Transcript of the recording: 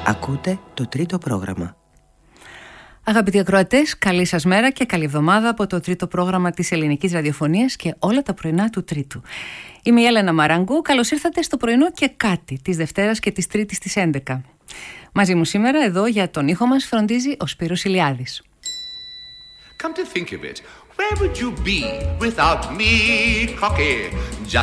Ακούτε το τρίτο πρόγραμμα. Αγαπητοί ακροατές, καλή σας μέρα και καλή εβδομάδα από το τρίτο πρόγραμμα της ελληνικής ραδιοφωνίας και όλα τα πρωινά του Τρίτου. Είμαι η Έλενα Μαραγκού, καλώς ήρθατε στο πρωινό και κάτι της Δευτέρας και της Τρίτης στις 11. Μαζί μου σήμερα εδώ για τον ήχο μας φροντίζει ο Σπύρος Ηλιάδης. Come to think of it, where would you be without me, Cocky?